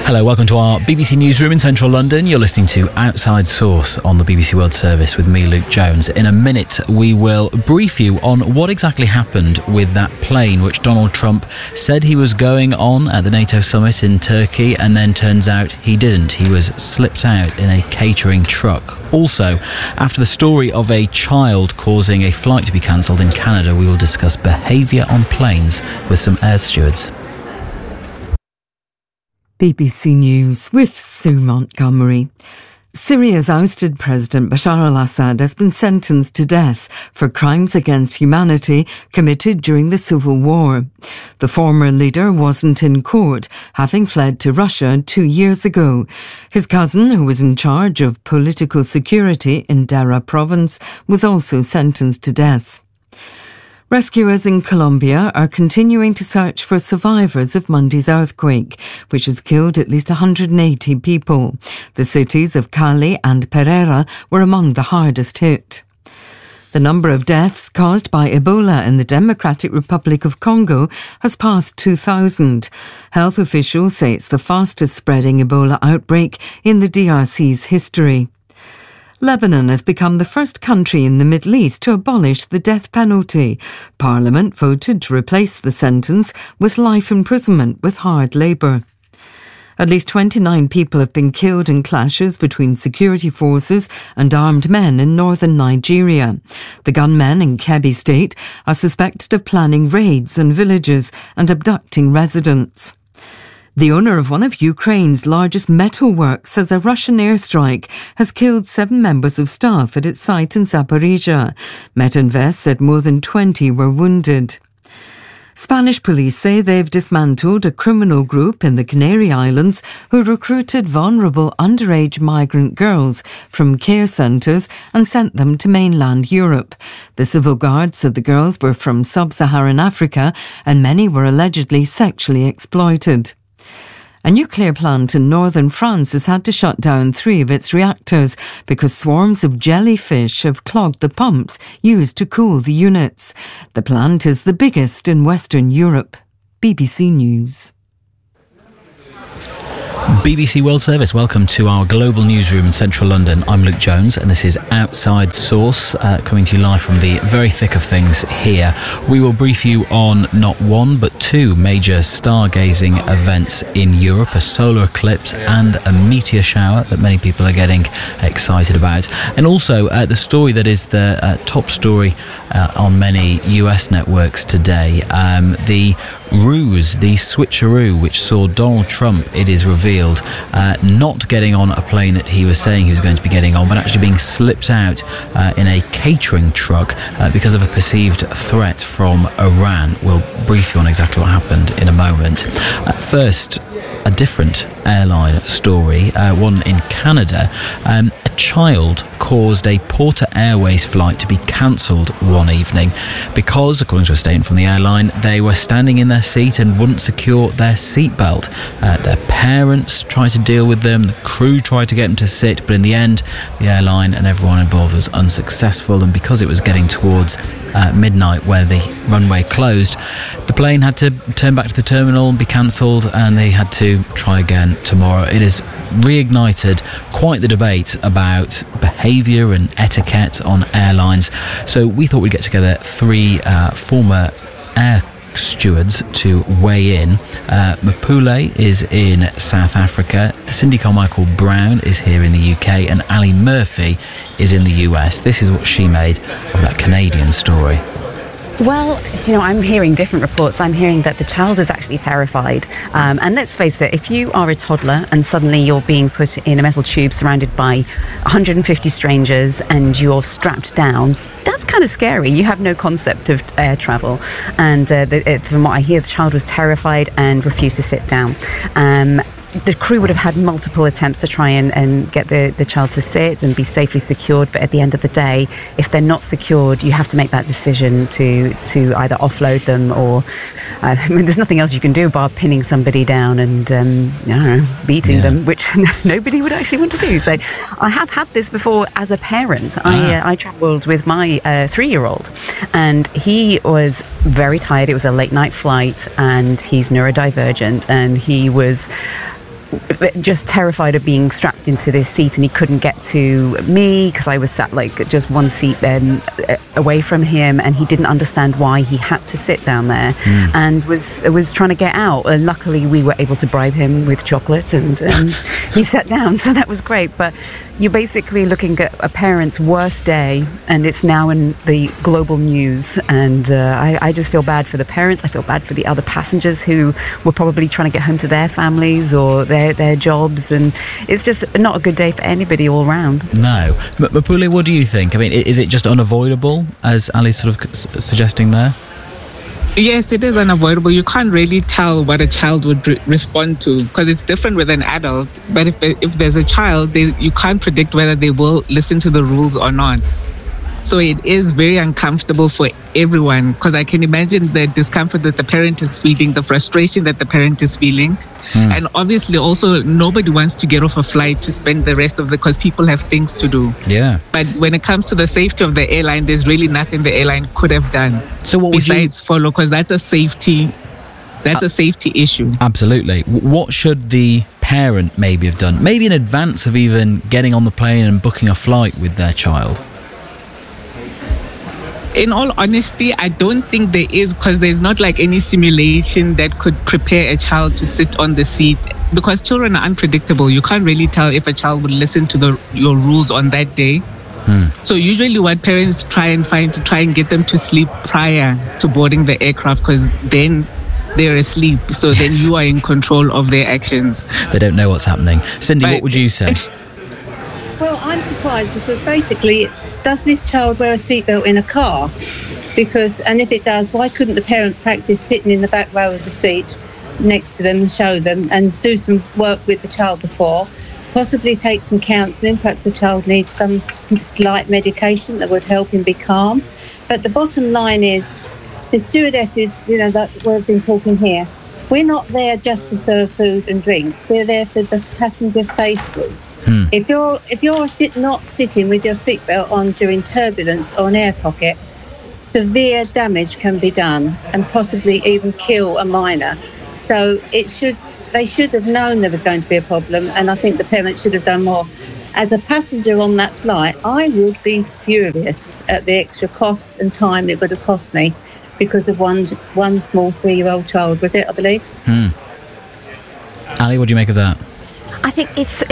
Hello, welcome to our BBC Newsroom in central London. You're listening to Outside Source on the BBC World Service with me, Luke Jones. In a minute, we will brief you on what exactly happened with that plane which Donald Trump said he was going on at the NATO summit in Turkey, and then turns out he didn't. He was slipped out in a catering truck. Also, after the story of a child causing a flight to be cancelled in Canada, we will discuss behaviour on planes with some air stewards. BBC News with Sue Montgomery. Syria's ousted President Bashar al-Assad has been sentenced to death for crimes against humanity committed during the civil war. The former leader wasn't in court, having fled to Russia 2 years ago. His cousin, who was in charge of political security in Dara province, was also sentenced to death. Rescuers in Colombia are continuing to search for survivors of Monday's earthquake, which has killed at least 180 people. The cities of Cali and Pereira were among the hardest hit. The number of deaths caused by Ebola in the Democratic Republic of Congo has passed 2,000. Health officials say it's the fastest spreading Ebola outbreak in the DRC's history. Lebanon has become the first country in the Middle East to abolish the death penalty. Parliament voted to replace the sentence with life imprisonment with hard labour. At least 29 people have been killed in clashes between security forces and armed men in northern Nigeria. The gunmen in Kebbi State are suspected of planning raids on villages and abducting residents. The owner of one of Ukraine's largest metalworks says a Russian airstrike has killed 7 members of staff at its site in Zaporizhia. Metinvest said more than 20 were wounded. Spanish police say they've dismantled a criminal group in the Canary Islands who recruited vulnerable underage migrant girls from care centres and sent them to mainland Europe. The civil guard said the girls were from sub-Saharan Africa and many were allegedly sexually exploited. A nuclear plant in northern France has had to shut down 3 of its reactors because swarms of jellyfish have clogged the pumps used to cool the units. The plant is the biggest in Western Europe. BBC News. BBC World Service, welcome to our global newsroom in central London. I'm Luke Jones and this is Outside Source, coming to you live from the very thick of things here. We will brief you on not one but 2 major stargazing events in Europe, a solar eclipse and a meteor shower that many people are getting excited about. And also the story that is the top story on many US networks today, the ruse, the switcheroo, which saw Donald Trump, it is revealed, not getting on a plane that he was saying he was going to be getting on, but actually being slipped out in a catering truck because of a perceived threat from Iran. We'll brief you on exactly what happened in a moment. First, a different airline story, one in Canada. A child caused a Porter Airways flight to be cancelled one evening because, according to a statement from the airline, they were standing in their seat and wouldn't secure their seatbelt. Their parents tried to deal with them, the crew tried to get them to sit, but in the end, the airline and everyone involved was unsuccessful, and because it was getting towards midnight where the runway closed, the plane had to turn back to the terminal and be cancelled, and they had to try again tomorrow. It has reignited quite the debate about behaviour and etiquette on airlines. So we thought we'd get together 3 former air stewards to weigh in. Mapule is in South Africa, Cindy Carmichael Brown is here in the UK, and Ali Murphy is in the US. This is what she made of that Canadian story. Well, I'm hearing different reports. I'm hearing that the child is actually terrified. And let's face it, if you are a toddler and suddenly you're being put in a metal tube surrounded by 150 strangers and you're strapped down, that's kind of scary. You have no concept of air travel. And from what I hear, the child was terrified and refused to sit down. The crew would have had multiple attempts to try and get the child to sit and be safely secured, but at the end of the day, if they're not secured, you have to make that decision to either offload them or there's nothing else you can do bar pinning somebody down and beating them, which nobody would actually want to do. So I have had this before as a parent. I travelled with my 3-year-old and he was very tired. It was a late night flight and he's neurodivergent and he was just terrified of being strapped into this seat, and he couldn't get to me because I was sat like just one seat away from him, and he didn't understand why he had to sit down there and was trying to get out. And luckily we were able to bribe him with chocolate, and he sat down, so that was great. But you're basically looking at a parent's worst day, and it's now in the global news, and I just feel bad for the parents. I feel bad for the other passengers who were probably trying to get home to their families or their jobs, and it's just not a good day for anybody all round. No. Mapule, what do you think? I mean, is it just unavoidable, as Ali's sort of suggesting there? Yes, it is unavoidable. You can't really tell what a child would respond to, because it's different with an adult. But if there's a child, you can't predict whether they will listen to the rules or not. So it is very uncomfortable for everyone, because I can imagine the discomfort that the parent is feeling, the frustration that the parent is feeling. And obviously also nobody wants to get off a flight to spend the rest of because people have things to do. Yeah. But when it comes to the safety of the airline, there's really nothing the airline could have done besides follow, because that's a safety issue. Absolutely. What should the parent maybe have done? Maybe in advance of even getting on the plane and booking a flight with their child? In all honesty, I don't think there is, because there's not like any simulation that could prepare a child to sit on the seat, because children are unpredictable. You can't really tell if a child would listen to your rules on that day. So usually what parents try and get them to sleep prior to boarding the aircraft, because then they're asleep. So then you are in control of their actions. They don't know what's happening. Cindy, what would you say? Well, I'm surprised, because basically, does this child wear a seatbelt in a car? And if it does, why couldn't the parent practice sitting in the back row of the seat next to them and show them and do some work with the child before? Possibly take some counselling. Perhaps the child needs some slight medication that would help him be calm. But the bottom line is, the stewardesses, that we've been talking here, we're not there just to serve food and drinks. We're there for the passenger safety. If you're not sitting with your seatbelt on during turbulence or an air pocket, severe damage can be done and possibly even kill a minor. So they should have known there was going to be a problem, and I think the parents should have done more. As a passenger on that flight, I would be furious at the extra cost and time it would have cost me because of one small 3-year-old child, was it, I believe? Ali, what do you make of that? I think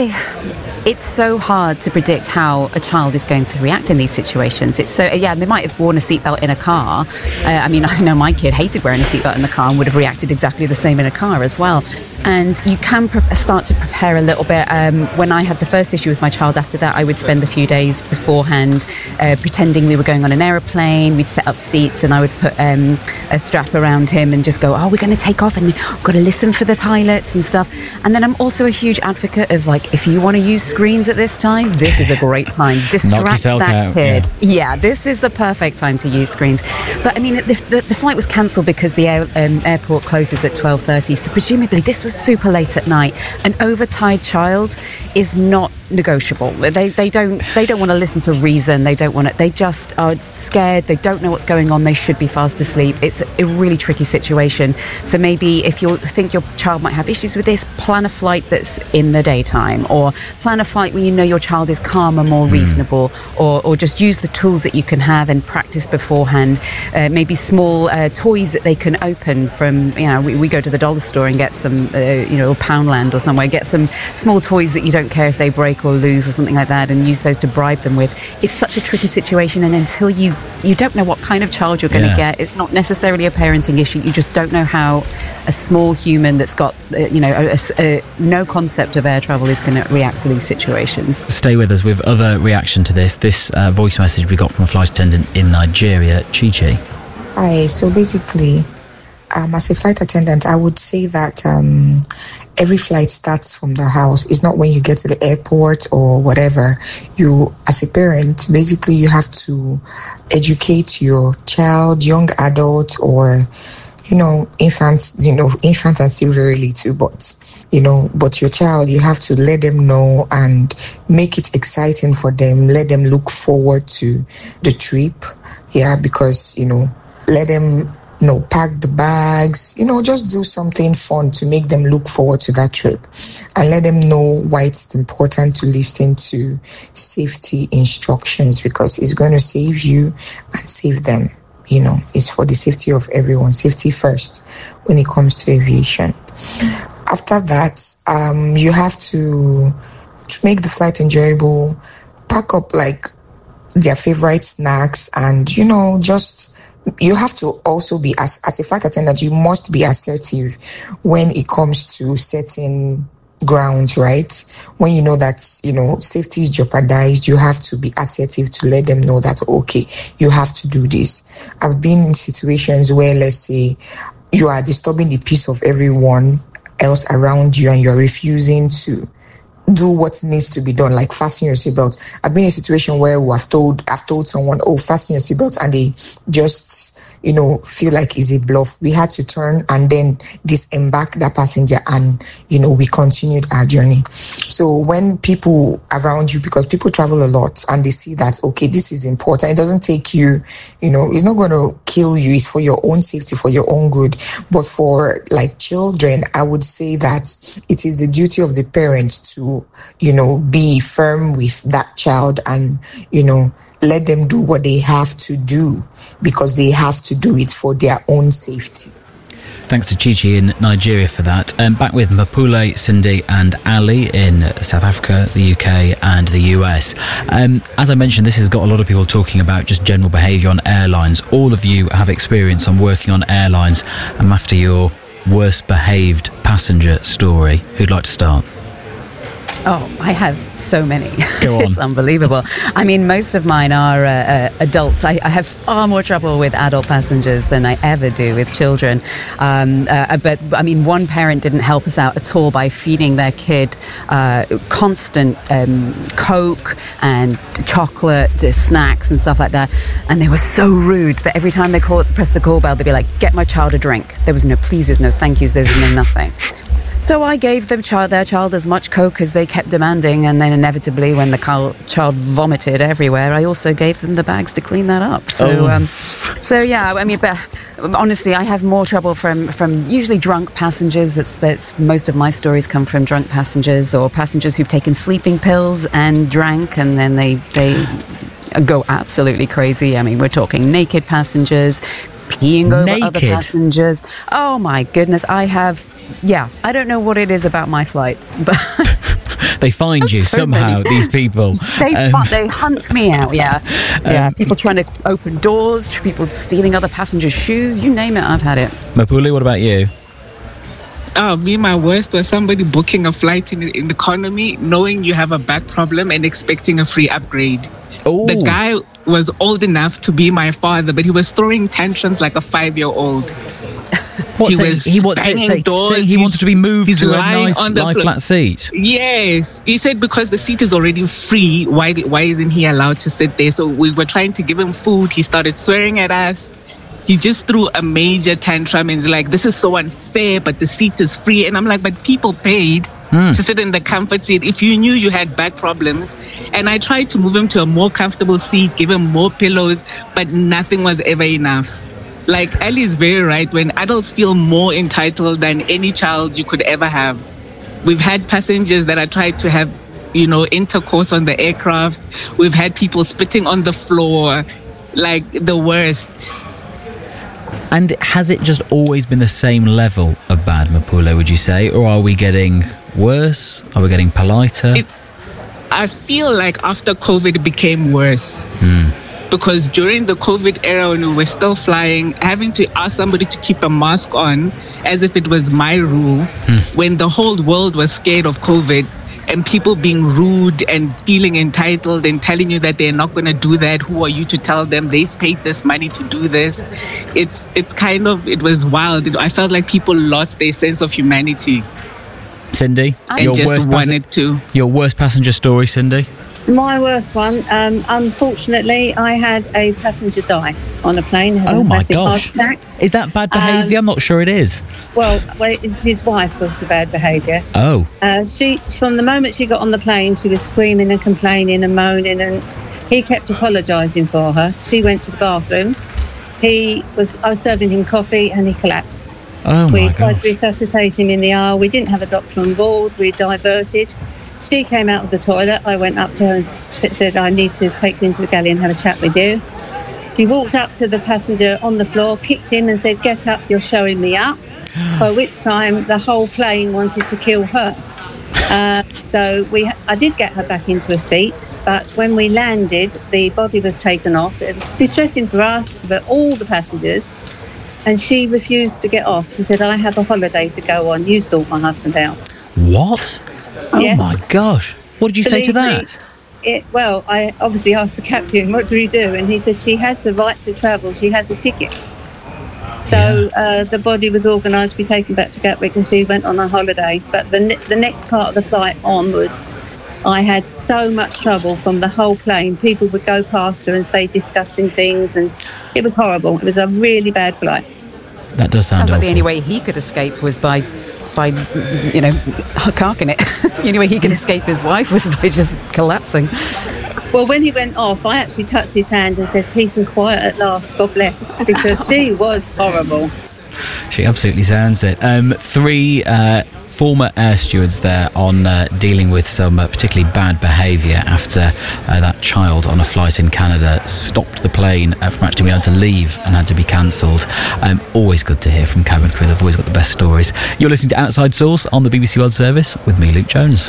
it's so hard to predict how a child is going to react in these situations. They might have worn a seatbelt in a car. I know my kid hated wearing a seatbelt in the car and would have reacted exactly the same in a car as well. And you can start to prepare a little bit. When I had the first issue with my child, after that, I would spend a few days beforehand pretending we were going on an aeroplane. We'd set up seats and I would put a strap around him and just go, we're going to take off and we've got to listen for the pilots and stuff. And then I'm also a huge advocate of, like, if you want to use screens at this time, this is a great time. Distract that kid. Yeah, this is the perfect time to use screens. But I mean, the flight was cancelled because the airport closes at 12:30. So presumably this was super late at night. An overtired child is not negotiable. They don't want to listen to reason. They just are scared. They don't know what's going on. They should be fast asleep. It's a really tricky situation. So maybe if you think your child might have issues with this, plan a flight that's in the daytime, or plan a flight where you know your child is calmer, more reasonable, or just use the tools that you can have and practice beforehand. Maybe small toys that they can open from, we go to the dollar store and get some, Poundland or somewhere, get some small toys that you don't care if they break or lose or something like that, and use those to bribe them with. It's such a tricky situation, and until you don't know what kind of child you're going to get, it's not necessarily a parenting issue. You just don't know how a small human that's got no concept of air travel is going to react to these situations. Stay with us with other reaction to this voice message we got from a flight attendant in Nigeria. Chi-Chi. Hi, so basically, as a flight attendant, I would say that every flight starts from the house. It's not when you get to the airport or whatever. You, as a parent, basically you have to educate your child, young adult, or infants. Infants are still very little, but your child, you have to let them know and make it exciting for them. Let them look forward to the trip. Yeah, because let them pack the bags, just do something fun to make them look forward to that trip, and let them know why it's important to listen to safety instructions, because it's going to save you and save them. It's for the safety of everyone. Safety first when it comes to aviation. After that, you have to make the flight enjoyable, pack up like their favorite snacks, and you have to also be, as a flight attendant, you must be assertive when it comes to setting grounds, right? When you know that, safety is jeopardized, you have to be assertive to let them know that, okay, you have to do this. I've been in situations where, let's say, you are disturbing the peace of everyone else around you and you're refusing to do what needs to be done, like fasten your seatbelt. I've been in a situation where I've told someone, fasten your seatbelt, and they just, feel like it's a bluff. We had to turn and then disembark that passenger, and, we continued our journey. So when people around you, because people travel a lot and they see that, okay, this is important, it doesn't take you, it's not going to kill you, it's for your own safety, for your own good. But for like children, I would say that it is the duty of the parents to, be firm with that child and, let them do what they have to do, because they have to do it for their own safety. Thanks to Chichi in Nigeria for that. Back with Mapule, Cindy and Ali in South Africa, the UK and the US. As I mentioned, this has got a lot of people talking about just general behaviour on airlines. All of you have experience on working on airlines. And after your worst behaved passenger story, who'd like to start? Oh, I have so many. Go on. It's unbelievable. I mean, most of mine are adults. I have far more trouble with adult passengers than I ever do with children. But, I mean, one parent didn't help us out at all by feeding their kid constant Coke and chocolate, snacks and stuff like that. And they were so rude that every time they press the call bell, they'd be like, get my child a drink. There was no pleases, no thank yous, there was no nothing. So I gave their child as much Coke as they kept demanding, and then inevitably when the child vomited everywhere, I also gave them the bags to clean that up. So yeah, I mean, but honestly, I have more trouble from usually drunk passengers. That's most of my stories come from drunk passengers, or passengers who've taken sleeping pills and drank, and then they go absolutely crazy. I mean, we're talking naked passengers, peeing over other passengers. Oh my goodness, I don't know what it is about my flights, but they find you somehow. These people they hunt me out. Yeah. People trying to open doors, people stealing other passengers' shoes. You name it, I've had it. Mapule, what about you? Oh, my worst was somebody booking a flight in economy, knowing you have a back problem and expecting a free upgrade. Oh. The guy was old enough to be my father, but he was throwing tantrums like a 5-year-old. He wanted to be moved to a nice lie flat seat. Yes, he said because the seat is already free, why isn't he allowed to sit there? So we were trying to give him food. He started swearing at us. He just threw a major tantrum and was like, this is so unfair, but the seat is free. And I'm like, but people paid to sit in the comfort seat. If you knew you had back problems. And I tried to move him to a more comfortable seat, give him more pillows, but nothing was ever enough. Like, Ali is very right. When adults feel more entitled than any child you could ever have. We've had passengers that are trying to have, intercourse on the aircraft. We've had people spitting on the floor, like the worst. And has it just always been the same level of bad, Mapule, would you say? Or are we getting worse? Are we getting politer? I feel like after COVID, it became worse. Because during the COVID era, when we were still flying, having to ask somebody to keep a mask on as if it was my rule, when the whole world was scared of COVID, and people being rude and feeling entitled and telling you that they're not going to do that. Who are you to tell them they've paid this money to do this? It was wild. I felt like people lost their sense of humanity. Cindy? Your worst passenger story, Cindy? My worst one, unfortunately, I had a passenger die on a plane. Oh my gosh. Heart attack. Is that bad behaviour? I'm not sure it is. Well, it's his wife was the bad behaviour. Oh. She, from the moment she got on the plane, she was screaming and complaining and moaning, and he kept apologising for her. She went to the bathroom, I was serving him coffee and he collapsed. Oh my We God. tried to resuscitate him in the aisle. We didn't have a doctor on board. We diverted. She came out of the toilet. I went up to her and said, I need to take you into the galley and have a chat with you. She walked up to the passenger on the floor, kicked him and said, "Get up, you're showing me up." By which time the whole plane wanted to kill her. So I did get her back into a seat, but when we landed, the body was taken off. It was distressing for us, for all the passengers, and she refused to get off. She said, "I have a holiday to go on. You sort my husband out." What? Oh Yes. my gosh. What did you say to Believe me, that? Well, I obviously asked the captain, "What do we do?" And he said, "She has the right to travel. She has a ticket." So the body was organised to be taken back to Gatwick and she went on a holiday. But the next part of the flight onwards, I had so much trouble from the whole plane. People would go past her and say disgusting things, and it was horrible. It was a really bad flight. That does sound Sounds like awful. the only way he could escape was by carking it. The only way he could escape his wife was by just collapsing. Well, when he went off, I actually touched his hand and said, "Peace and quiet at last, God bless," because she was horrible. She absolutely sounds it. 3 former air stewards there on dealing with some particularly bad behaviour after that child on a flight in Canada stopped the plane from actually being able to leave and had to be cancelled. Always good to hear from cabin crew. They've always got the best stories. You're listening to Outside Source on the BBC World Service with me, Luke Jones.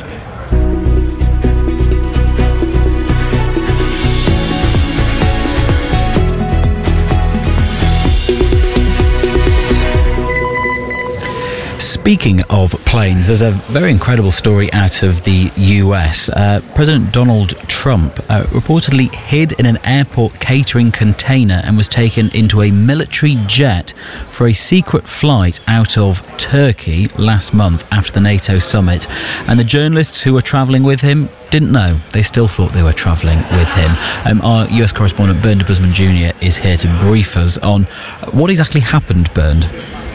Speaking of planes, there's a very incredible story out of the US. President Donald Trump reportedly hid in an airport catering container and was taken into a military jet for a secret flight out of Turkey last month after the NATO summit. And the journalists who were travelling with him didn't know. They still thought they were travelling with him. Our US correspondent Bernd Busman Jr. is here to brief us on what exactly happened, Bernd.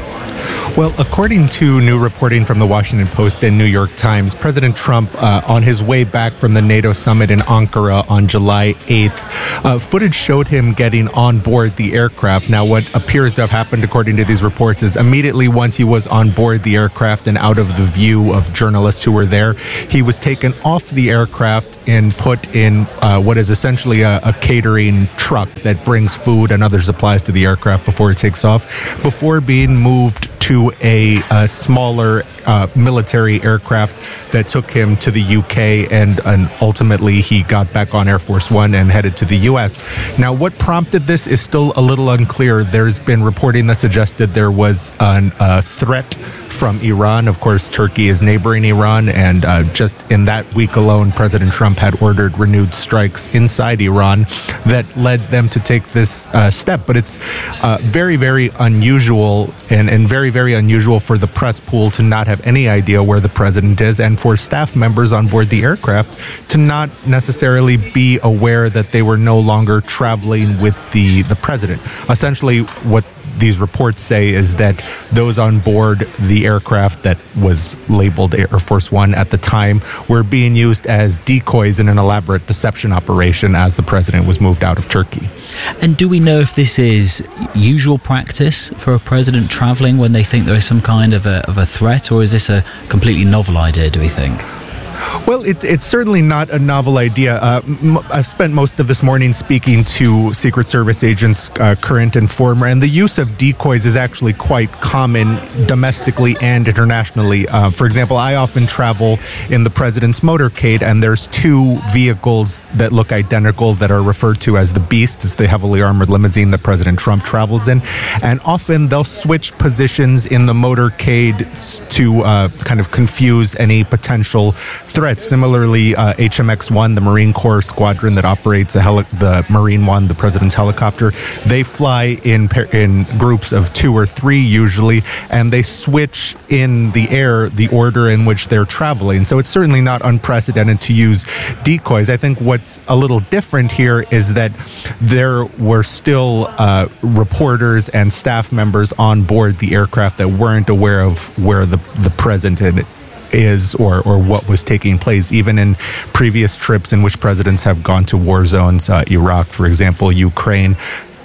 Well, according to new reporting from the Washington Post and New York Times, President Trump, on his way back from the NATO summit in Ankara on July 8th, footage showed him getting on board the aircraft. Now, what appears to have happened, according to these reports, is immediately once he was on board the aircraft and out of the view of journalists who were there, he was taken off the aircraft and put in what is essentially a catering truck that brings food and other supplies to the aircraft before it takes off, before being moved to a smaller military aircraft that took him to the UK, and ultimately he got back on Air Force One and headed to the US. Now, what prompted this is still a little unclear. There's been reporting that suggested there was a threat from Iran. Of course, Turkey is neighboring Iran, and just in that week alone, President Trump had ordered renewed strikes inside Iran that led them to take this step. But it's very, very unusual and very, very unusual for the press pool to not have any idea where the president is, and for staff members on board the aircraft to not necessarily be aware that they were no longer traveling with the president. Essentially, what these reports say is that those on board the aircraft that was labeled Air Force One at the time were being used as decoys in an elaborate deception operation as the president was moved out of Turkey. And do we know if this is usual practice for a president travelling when they think there is some kind of a threat, or is this a completely novel idea, do we think? Well, it's certainly not a novel idea. I've spent most of this morning speaking to Secret Service agents, current and former, and the use of decoys is actually quite common domestically and internationally. For example, I often travel in the president's motorcade, and there's 2 vehicles that look identical that are referred to as the Beast. It's the heavily armored limousine that President Trump travels in. And often they'll switch positions in the motorcade to kind of confuse any potential threats. Similarly, HMX-1, the Marine Corps squadron that operates the Marine One, the president's helicopter, they fly in groups of 2 or 3 usually, and they switch in the air the order in which they're traveling. So it's certainly not unprecedented to use decoys. I think what's a little different here is that there were still reporters and staff members on board the aircraft that weren't aware of where the president is or what was taking place, even in previous trips in which presidents have gone to war zones, Iraq, for example, Ukraine.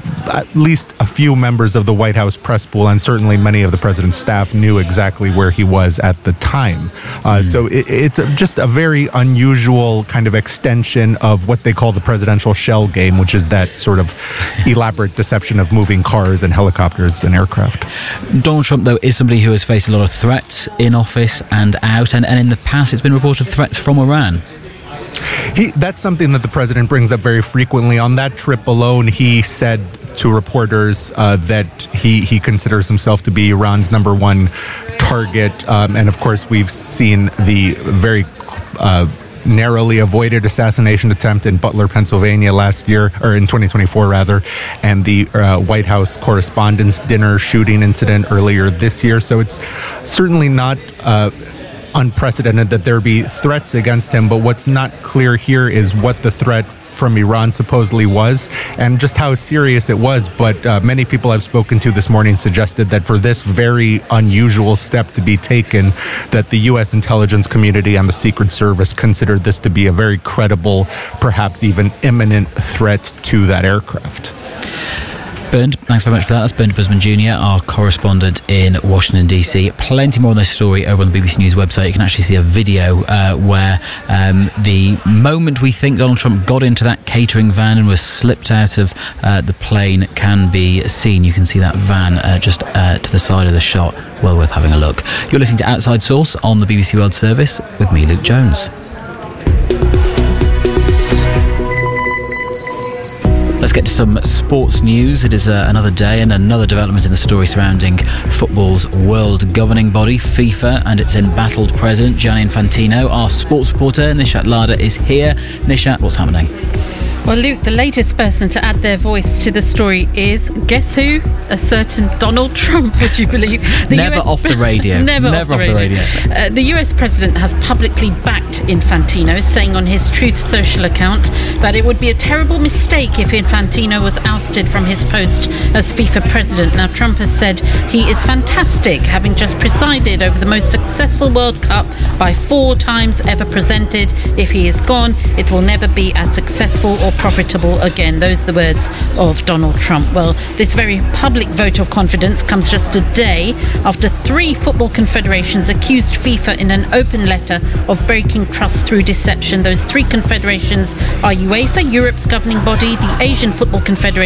at least a few members of the White House press pool and certainly many of the president's staff knew exactly where he was at the time. So it's just a very unusual kind of extension of what they call the presidential shell game, which is that sort of elaborate deception of moving cars and helicopters and aircraft. Donald Trump, though, is somebody who has faced a lot of threats in office and out, and in the past it's been reported threats from Iran. That's something that the president brings up very frequently. On that trip alone, he said to reporters that he considers himself to be Iran's number one target. And of course, we've seen the very narrowly avoided assassination attempt in Butler, Pennsylvania last year, or in 2024 rather, and the White House Correspondents' Dinner shooting incident earlier this year. So it's certainly not unprecedented that there be threats against him, but what's not clear here is what the threat from Iran supposedly was and just how serious it was. But many people I've spoken to this morning suggested that for this very unusual step to be taken, that the U.S. intelligence community and the Secret Service considered this to be a very credible, perhaps even imminent threat to that aircraft. Bernd, thanks very much for that. That's Bernd Busman Jr., our correspondent in Washington, D.C. Plenty more on this story over on the BBC News website. You can actually see a video where the moment we think Donald Trump got into that catering van and was slipped out of the plane can be seen. You can see that van just to the side of the shot. Well worth having a look. You're listening to Outside Source on the BBC World Service with me, Luke Jones. Let's get to some sports news. It is another day and another development in the story surrounding football's world governing body, FIFA, and its embattled president, Gianni Infantino. Our sports reporter, Nishat Lada, is here. Nishat, what's happening? Well, Luke, the latest person to add their voice to the story is, guess who? A certain Donald Trump, would you believe? Never off the radio. Never off the radio. The US president has publicly backed Infantino, saying on his Truth Social account that it would be a terrible mistake if Infantino was ousted from his post as FIFA president. Now, Trump has said he is fantastic, having just presided over the most successful World Cup by 4 times ever presented. If he is gone, it will never be as successful or profitable again. Those are the words of Donald Trump. Well, this very public vote of confidence comes just a day after 3 football confederations accused FIFA in an open letter of breaking trust through deception. Those 3 confederations are UEFA, Europe's governing body, the Asian Football Confederation,